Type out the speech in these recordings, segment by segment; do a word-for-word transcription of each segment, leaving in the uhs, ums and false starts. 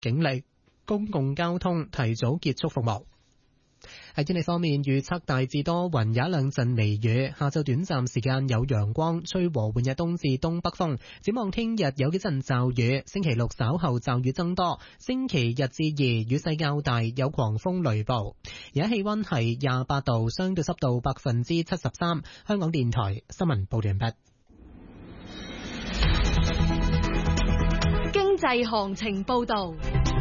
警力，公共交通提早結束服務。喺天氣方面，預測大致多雲，有一兩陣微雨，下晝短暫時間有陽光，吹和緩嘅東至東北風。展望聽日有幾陣驟雨，星期六稍後驟雨增多，星期日至二雨勢較大，有狂風雷暴。而家氣溫係廿八度，相對濕度百分之七十三。香港電台新聞報完畢。 經濟行情報道。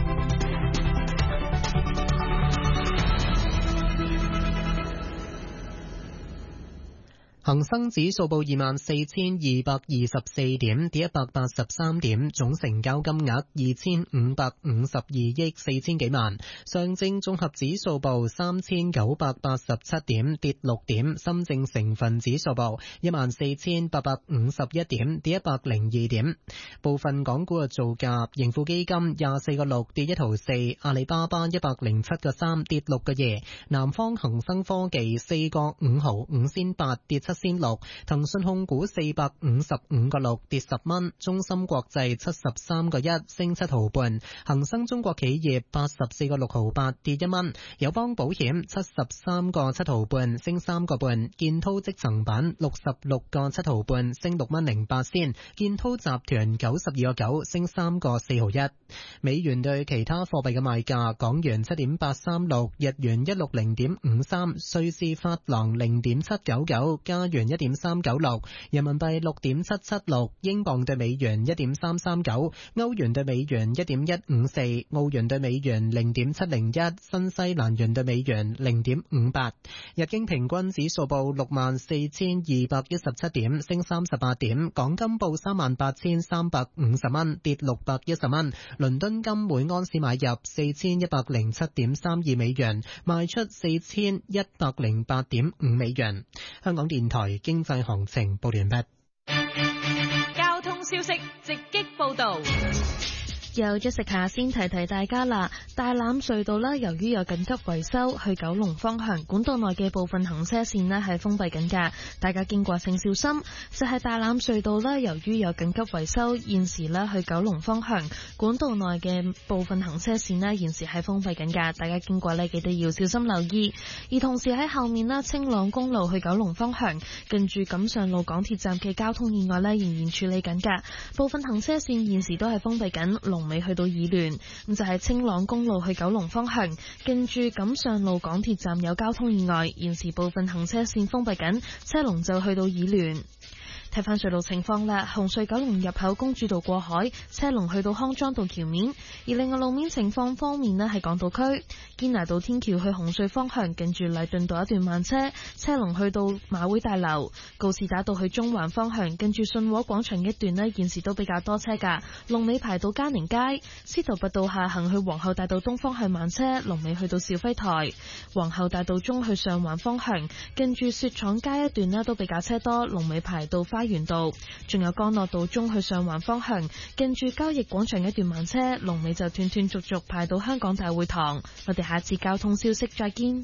恒生指數報二萬四千二百二十四點，跌一百八十三點，總成交金額二千五百五十二億四千幾萬。上證綜合指數報三千九百八十七點，跌六點。深證成分指數報一萬四千八百五十一點，跌一百零二點。部分港股嘅造價：盈富基金廿四個六跌一毫四，阿里巴巴一百零七個三跌六個二，南方恒生科技四個五毫五仙八跌七仙六，騰訊控股四百五十五個六跌十蚊，中芯國際七十三個一升七毫半，恒生中國企業八十四個六毫八跌一蚊，友邦保險七十三個七毫半升三個半，建滔積層板六十六個七毫半升六蚊零八仙，建滔集團九十二個九升三個四毫一。美元對其他貨幣嘅賣價：港元七點八三六，日元一六零點五三，瑞士法郎零點七九九，加元一點三九六，人民幣六點七七六，英鎊對美元一點三三九，歐元對美元一點一五四，澳元對美元零點七零一，新西蘭元對美元零點五八。日經平均指數報六萬四千二百一十七點，升三十八點。港金報三萬八千三百五十蚊，跌六百一十蚊。倫敦金每安士買入四千一百零七點三二美元，賣出四千一百零八點五美元。香港電台經濟行情報完畢。 交通消息直擊報道。 有咗食下先提提大家啦，大欖隧道啦，由於有緊急維修，去九龍方向管道內嘅部分行車線呢係封閉緊㗎，大家經過請小心。就係大欖隧道啦，由於有緊急維修，現時呢去九龍方向管道內嘅部分行車線呢現時係封閉緊㗎，大家經過呢記得要小心留意。而同時喺後面啦，青朗公路去九龍方向近住錦上路港鐵站嘅交通意外呢仍然處理緊㗎，部分行車線現時都係封閉緊，龍尾去到議聯。咁就係青朗公路去九龍方向近住錦上路港鐵站有交通意外，現時部分行車線封閉緊，車龍就去到議聯。睇翻隧道情況啦，紅隧九龍入口公主道過海，車龍去到康莊道橋面。而另外路面情況方面呢，係港島區堅拿道天橋去紅隧方向，近住禮頓道一段慢車，車龍去到馬會大樓。告士打道去中環方向，近住信和廣場一段呢，現時都比較多車噶，龍尾排到嘉寧街。司徒拔道下行去皇后大道東方向慢車，龍尾去到肇輝台。皇后大道中去上環方向，近住雪廠街一段呢，都比較車多，龍尾排到花園道。仲有干諾道中去上環方向，近住交易廣場一段慢車，龍尾就斷斷續續排到香港大會堂。我哋下次交通消息再見。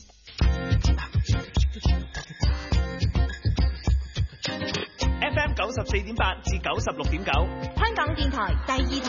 F M 九十四點八至九十六點九， 香港電台第二台。